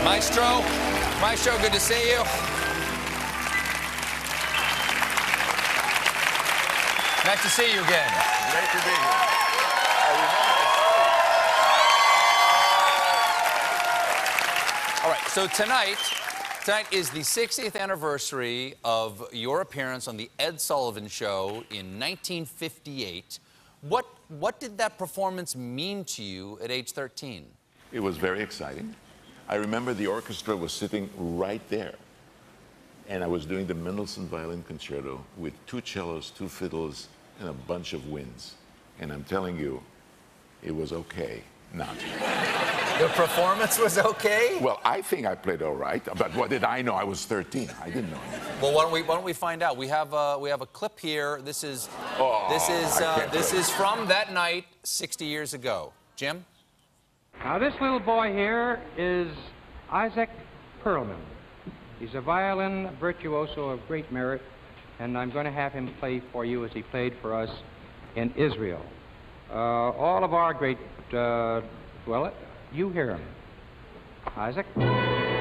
Maestro, good to see you. Nice to see you again. Great to be here. All right, so tonight is the 60th anniversary of your appearance on the Ed Sullivan Show in 1958. What did that performance mean to you at age 13? It was very exciting. I remember the orchestra was sitting right there. And I was doing the Mendelssohn Violin Concerto with 2 cellos, 2 fiddles, and a bunch of winds. And I'm telling you, it was okay not. The performance was okay? Well, I think I played all right, but what did I know? I was 13. I didn't know anything. Well, why don't we find out? We have a clip here. This is from that night 60 years ago. Jim? Now, this little boy here is Isaac Perlman. He's a violin virtuoso of great merit, and I'm going to have him play for you as he played for us in Israel. All of our great, well, you hear him. Isaac?